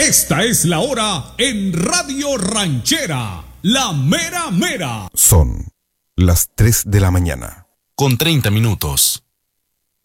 Esta es la hora en Radio Ranchera, la mera mera. Son las 3 de la mañana. Con 30 minutos.